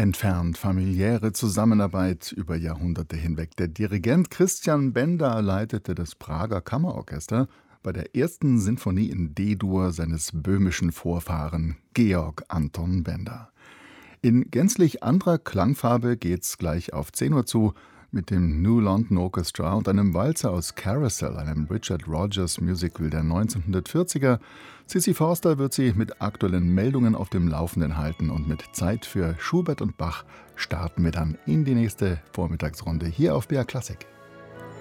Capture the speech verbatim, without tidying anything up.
Entfernt familiäre Zusammenarbeit über Jahrhunderte hinweg. Der Dirigent Christian Benda leitete das Prager Kammerorchester bei der ersten Sinfonie in D-Dur seines böhmischen Vorfahren Georg Anton Benda. In gänzlich anderer Klangfarbe geht's gleich auf zehn Uhr zu mit dem New London Orchestra und einem Walzer aus Carousel, einem Richard Rodgers Musical der neunzehnhundertvierziger. Sissi Forster wird Sie mit aktuellen Meldungen auf dem Laufenden halten und mit Zeit für Schubert und Bach starten wir dann in die nächste Vormittagsrunde hier auf B R Klassik.